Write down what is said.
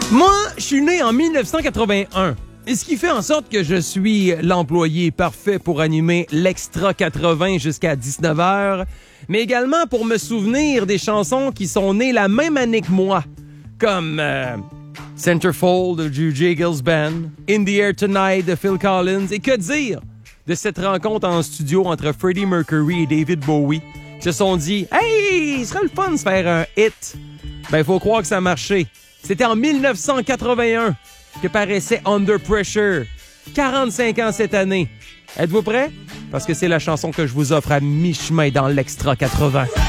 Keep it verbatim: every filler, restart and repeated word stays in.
Moi, je suis né en mille neuf cent quatre-vingt-un. Et ce qui fait en sorte que je suis l'employé parfait pour animer l'Extra quatre-vingts jusqu'à dix-neuf heures, mais également pour me souvenir des chansons qui sont nées la même année que moi, comme euh, Centerfold du J. Gills Band, In the Air Tonight de Phil Collins, et que dire de cette rencontre en studio entre Freddie Mercury et David Bowie, qui se sont dit « Hey, il serait le fun de se faire un hit ». Ben, il faut croire que ça a marché. C'était en mille neuf cent quatre-vingt-un que paraissait Under Pressure. quarante-cinq ans cette année. Êtes-vous prêts? Parce que c'est la chanson que je vous offre à mi-chemin dans l'Extra quatre-vingts.